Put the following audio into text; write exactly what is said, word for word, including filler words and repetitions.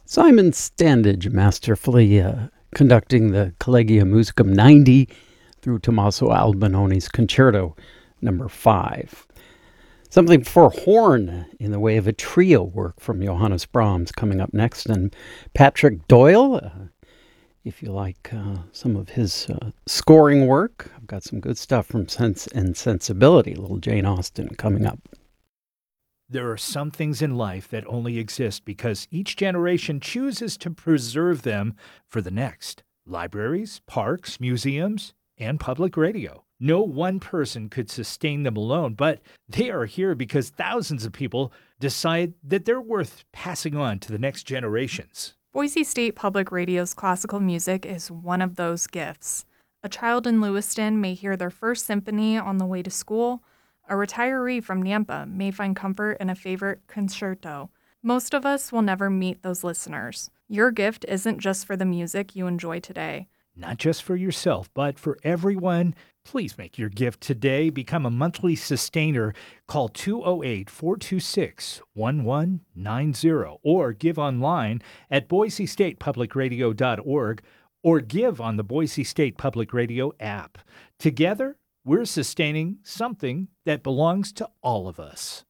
Simon Standage masterfully uh, conducting the Collegium Musicum ninety through Tommaso Albanone's Concerto number five. Something for horn in the way of a trio work from Johannes Brahms coming up next. And Patrick Doyle, uh, if you like uh, some of his uh, scoring work, I've got some good stuff from Sense and Sensibility, little Jane Austen coming up. There are some things in life that only exist because each generation chooses to preserve them for the next. Libraries, parks, museums, and public radio. No one person could sustain them alone, but they are here because thousands of people decide that they're worth passing on to the next generations. Boise State Public Radio's classical music is one of those gifts. A child in Lewiston may hear their first symphony on the way to school. A retiree from Nampa may find comfort in a favorite concerto. Most of us will never meet those listeners. Your gift isn't just for the music you enjoy today. Not just for yourself, but for everyone. Please make your gift today. Become a monthly sustainer. Call two oh eight, four two six, one one nine zero or give online at boise state public radio dot org or give on the Boise State Public Radio app. Together, we're sustaining something that belongs to all of us.